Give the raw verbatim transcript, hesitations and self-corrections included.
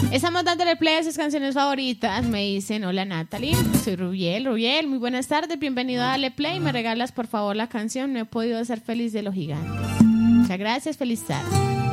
Estamos dándole play a sus canciones favoritas. Me dicen, hola Natalie, soy Rubiel. Rubiel, muy buenas tardes, bienvenido a Dale Play. ¿Me regalas por favor la canción? No he podido ser feliz de los gigantes. Muchas gracias, feliz tarde.